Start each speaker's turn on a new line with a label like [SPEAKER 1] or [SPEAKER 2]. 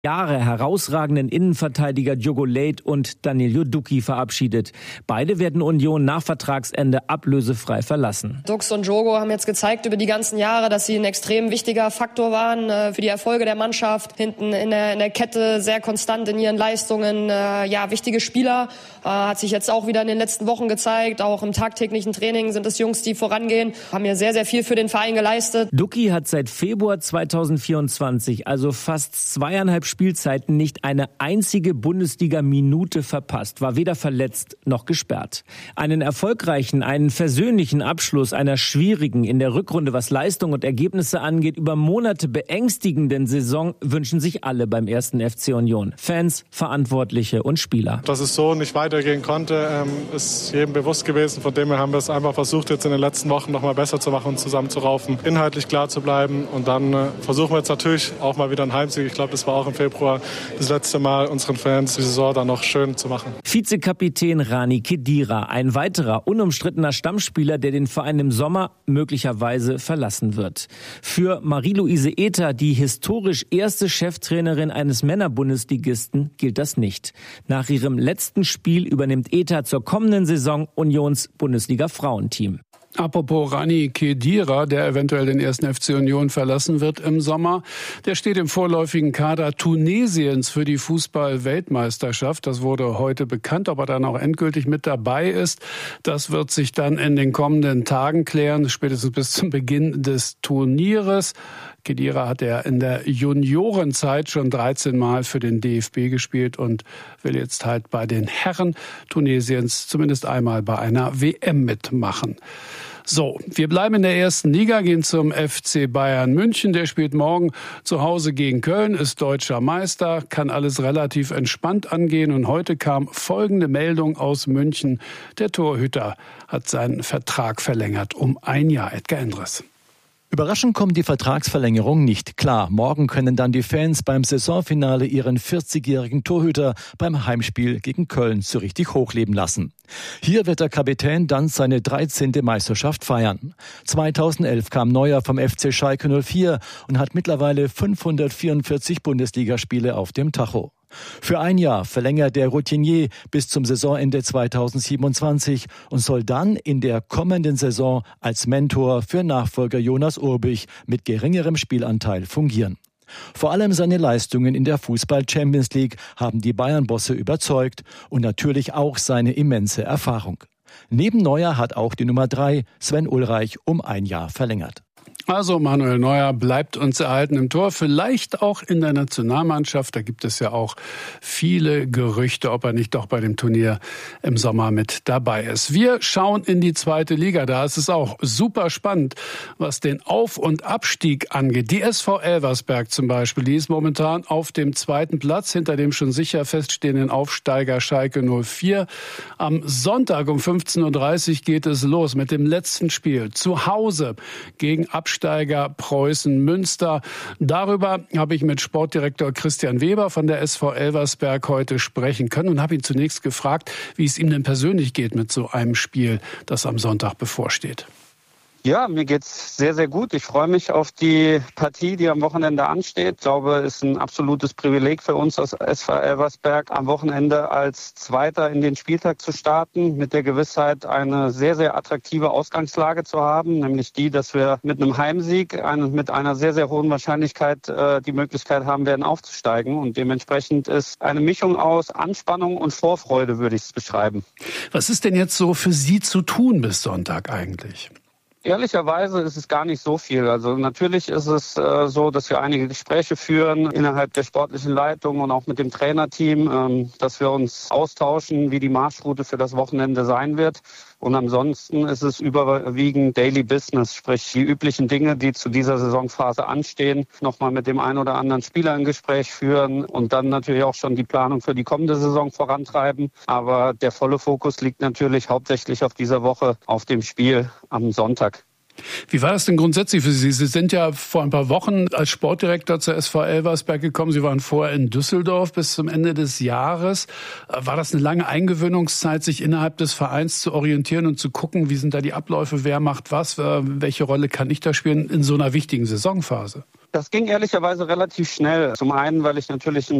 [SPEAKER 1] Jahre herausragenden Innenverteidiger Diogo Leite und Danilo Ducki verabschiedet. Beide werden Union nach Vertragsende ablösefrei verlassen.
[SPEAKER 2] Dux und Diogo haben jetzt gezeigt über die ganzen Jahre, dass sie ein extrem wichtiger Faktor waren für die Erfolge der Mannschaft. Hinten in der Kette sehr konstant in ihren Leistungen. Wichtige Spieler. Hat sich jetzt auch wieder in den letzten Wochen gezeigt. Auch im tagtäglichen Training sind es Jungs, die vorangehen. Haben ja sehr, sehr viel für den Verein geleistet.
[SPEAKER 1] Ducki hat seit Februar 2024, also fast 2,5 Spielzeiten, nicht eine einzige Bundesliga-Minute verpasst, war weder verletzt noch gesperrt. Einen erfolgreichen, einen versöhnlichen Abschluss einer schwierigen, in der Rückrunde, was Leistung und Ergebnisse angeht, über Monate beängstigenden Saison wünschen sich alle beim 1. FC Union. Fans, Verantwortliche und Spieler.
[SPEAKER 3] Dass es so nicht weitergehen konnte, ist jedem bewusst gewesen. Von dem her haben wir es einfach versucht, jetzt in den letzten Wochen noch mal besser zu machen und zusammenzuraufen, inhaltlich klar zu bleiben. Und dann versuchen wir jetzt natürlich auch mal wieder einen Heimsieg. Ich glaube, das war auch im Februar das letzte Mal, unseren Fans die Saison dann noch schön zu machen.
[SPEAKER 1] Vizekapitän Rani Khedira, ein weiterer unumstrittener Stammspieler, der den Verein im Sommer möglicherweise verlassen wird. Für Marie-Louise Ether, die historisch erste Cheftrainerin eines Männerbundesligisten, gilt das nicht. Nach ihrem letzten Spiel übernimmt Ether zur kommenden Saison Unions Bundesliga-Frauenteam.
[SPEAKER 4] Apropos Rani Khedira, der eventuell den 1. FC Union verlassen wird im Sommer, der steht im vorläufigen Kader Tunesiens für die Fußball-Weltmeisterschaft. Das wurde heute bekannt. Ob er dann auch endgültig mit dabei ist, das wird sich dann in den kommenden Tagen klären, spätestens bis zum Beginn des Turnieres. Khedira hat er in der Juniorenzeit schon 13 Mal für den DFB gespielt und will jetzt halt bei den Herren Tunesiens zumindest einmal bei einer WM mitmachen. So, wir bleiben in der ersten Liga, gehen zum FC Bayern München. Der spielt morgen zu Hause gegen Köln, ist deutscher Meister, kann alles relativ entspannt angehen. Und heute kam folgende Meldung aus München. Der Torhüter hat seinen Vertrag verlängert um 1 Jahr. Edgar Endres.
[SPEAKER 5] Überraschend kommt die Vertragsverlängerung nicht klar. Morgen können dann die Fans beim Saisonfinale ihren 40-jährigen Torhüter beim Heimspiel gegen Köln so richtig hochleben lassen. Hier wird der Kapitän dann seine 13. Meisterschaft feiern. 2011 kam Neuer vom FC Schalke 04 und hat mittlerweile 544 Bundesligaspiele auf dem Tacho. Für 1 Jahr verlängert der Routinier bis zum Saisonende 2027 und soll dann in der kommenden Saison als Mentor für Nachfolger Jonas Urbich mit geringerem Spielanteil fungieren. Vor allem seine Leistungen in der Fußball-Champions League haben die Bayern-Bosse überzeugt und natürlich auch seine immense Erfahrung. Neben Neuer hat auch die Nummer 3, Sven Ulreich, um 1 Jahr verlängert.
[SPEAKER 4] Also Manuel Neuer bleibt uns erhalten im Tor, vielleicht auch in der Nationalmannschaft. Da gibt es ja auch viele Gerüchte, ob er nicht doch bei dem Turnier im Sommer mit dabei ist. Wir schauen in die 2. Liga. Da ist es auch super spannend, was den Auf- und Abstieg angeht. Die SV Elversberg zum Beispiel, die ist momentan auf dem 2. Platz, hinter dem schon sicher feststehenden Aufsteiger Schalke 04. Am Sonntag um 15.30 Uhr geht es los mit dem letzten Spiel zu Hause gegen Absteiger Preußen Münster. Darüber habe ich mit Sportdirektor Christian Weber von der SV Elversberg heute sprechen können und habe ihn zunächst gefragt, wie es ihm denn persönlich geht mit so einem Spiel, das am Sonntag bevorsteht.
[SPEAKER 6] Ja, mir geht's sehr, sehr gut. Ich freue mich auf die Partie, die am Wochenende ansteht. Ich glaube, es ist ein absolutes Privileg für uns als SV Elversberg, am Wochenende als Zweiter in den Spieltag zu starten, mit der Gewissheit, eine sehr, sehr attraktive Ausgangslage zu haben, nämlich die, dass wir mit einem Heimsieg mit einer sehr, sehr hohen Wahrscheinlichkeit die Möglichkeit haben werden, aufzusteigen. Und dementsprechend ist eine Mischung aus Anspannung und Vorfreude, würde ich es beschreiben.
[SPEAKER 4] Was ist denn jetzt so für Sie zu tun bis Sonntag eigentlich?
[SPEAKER 6] Ehrlicherweise ist es gar nicht so viel. Also natürlich ist es so, dass wir einige Gespräche führen innerhalb der sportlichen Leitung und auch mit dem Trainerteam, dass wir uns austauschen, wie die Marschroute für das Wochenende sein wird. Und ansonsten ist es überwiegend Daily Business, sprich die üblichen Dinge, die zu dieser Saisonphase anstehen, nochmal mit dem einen oder anderen Spieler ein Gespräch führen und dann natürlich auch schon die Planung für die kommende Saison vorantreiben. Aber der volle Fokus liegt natürlich hauptsächlich auf dieser Woche, auf dem Spiel am Sonntag.
[SPEAKER 4] Wie war das denn grundsätzlich für Sie? Sie sind ja vor ein paar Wochen als Sportdirektor zur SV Elversberg gekommen. Sie waren vorher in Düsseldorf bis zum Ende des Jahres. War das eine lange Eingewöhnungszeit, sich innerhalb des Vereins zu orientieren und zu gucken, wie sind da die Abläufe, wer macht was, welche Rolle kann ich da spielen in so einer wichtigen Saisonphase?
[SPEAKER 6] Das ging ehrlicherweise relativ schnell. Zum einen, weil ich natürlich